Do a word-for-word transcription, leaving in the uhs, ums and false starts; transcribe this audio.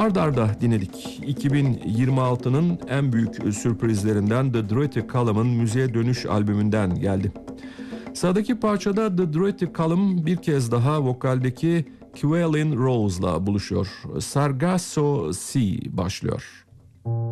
Ard arda dinledik. iki bin yirmi altının en büyük sürprizlerinden The Dirty Column'ın Müziğe Dönüş albümünden geldi. Sıradaki parçada The Dirty Column bir kez daha vokaldeki Llewellyn Rose'la buluşuyor. Sargasso Sea başlıyor.